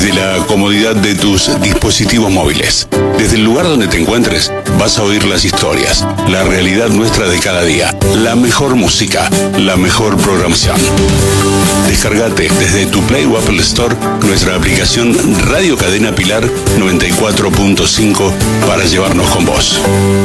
de la comodidad de tus dispositivos móviles. Desde el lugar donde te encuentres, vas a oír las historias, la realidad nuestra de cada día, la mejor música, la mejor programación. Descargate desde tu Play o Apple Store nuestra aplicación Radio Cadena Pilar 94.5 para llevarnos con vos.